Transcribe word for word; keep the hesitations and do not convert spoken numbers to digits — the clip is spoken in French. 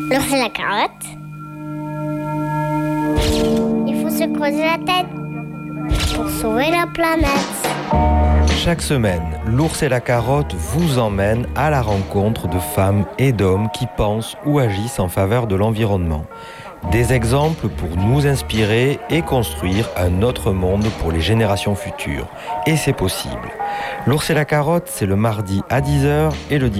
L'ours et la carotte. Il faut se creuser la tête pour sauver la planète. Chaque semaine, l'ours et la carotte vous emmènent à la rencontre de femmes et d'hommes qui pensent ou agissent en faveur de l'environnement. Des exemples pour nous inspirer et construire un autre monde pour les générations futures. Et c'est possible. L'ours et la carotte, c'est le mardi à dix heures et le dimanche